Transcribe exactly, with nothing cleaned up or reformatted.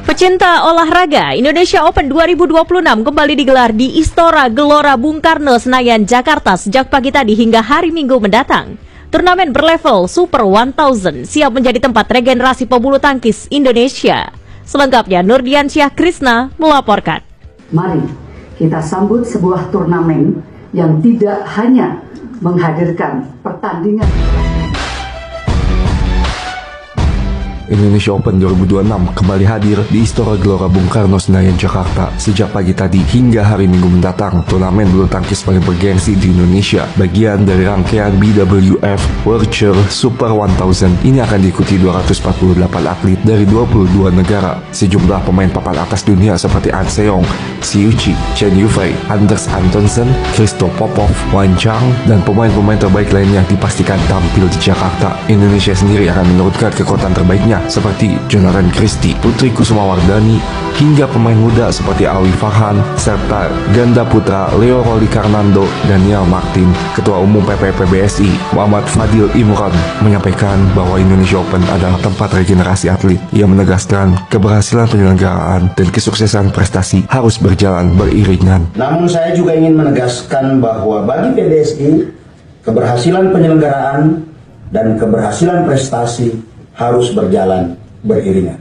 Pecinta olahraga, Indonesia Open dua ribu dua puluh enam kembali digelar di Istora Gelora Bung Karno, Senayan, Jakarta sejak pagi tadi hingga hari Minggu mendatang. Turnamen berlevel Super seribu siap menjadi tempat regenerasi pebulu tangkis Indonesia. Selengkapnya Nurdian Syah Krisna melaporkan. Mari kita sambut sebuah turnamen yang tidak hanya menghadirkan pertandingan. Indonesia Open dua ribu dua puluh enam kembali hadir di Istora Gelora Bung Karno, Senayan, Jakarta sejak pagi tadi hingga hari Minggu mendatang. Turnamen bulu tangkis paling bergengsi di Indonesia, bagian dari rangkaian B W F World Tour Super seribu, ini akan diikuti dua ratus empat puluh delapan atlet dari dua puluh dua negara. Sejumlah pemain papan atas dunia seperti An Seong, Siu Chi, Chen Yufei, Anders Antonsen, Christo Popov, Wan Chang, dan pemain-pemain terbaik lainnya dipastikan tampil di Jakarta. Indonesia sendiri akan menurunkan kekuatan terbaiknya seperti Jonathan Christie, Putri Kusumawardani, hingga pemain muda seperti Alwi Farhan, serta ganda putra Leo Roli Karnando, Daniel Martin. Ketua Umum P P P B S I, Muhammad Fadil Imran, menyampaikan bahwa Indonesia Open adalah tempat regenerasi atlet. Ia menegaskan keberhasilan penyelenggaraan dan kesuksesan prestasi harus berjalan beriringan. Namun saya juga ingin menegaskan bahwa bagi P B S I, keberhasilan penyelenggaraan dan keberhasilan prestasi harus berjalan beriringan.